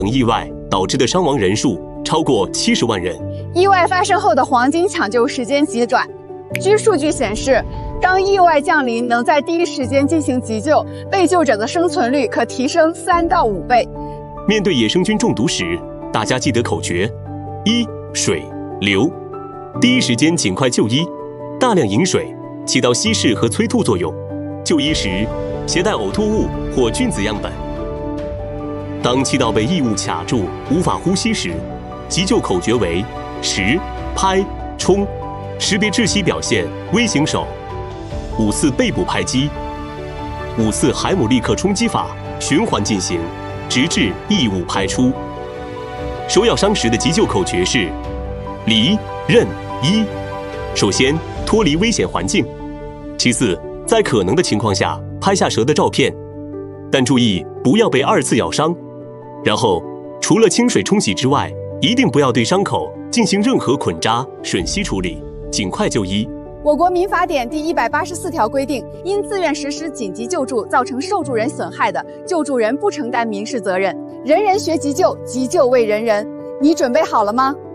等意外导致的伤亡人数超过70万人。 意外发生后的黄金抢救时间极短。据数据显示，当意外降临，能在第一时间进行急救，被救者的生存率可提升3到5倍。 面对野生菌中毒时，大家记得口诀：一、水流，第一时间尽快就医，大量饮水，起到稀释和催吐作用。就医时，携带呕吐物或菌子样本。当气道被异物卡住，无法呼吸时，急救口诀为10、拍、冲，识别窒息表现，微型手，5次背部拍击，5次海姆立克冲击法，循环进行，直至异物排出。手咬伤时的急救口诀是离、任、医。首先，脱离危险环境；其次，在可能的情况下拍下蛇的照片，但注意不要被2次咬伤。然后，除了清水冲洗之外，一定不要对伤口进行任何捆扎、吮吸处理，尽快就医。 我国民法典第184条规定，因自愿实施紧急救助造成受助人损害的，救助人不承担民事责任。人人学急救，急救为人人。你准备好了吗？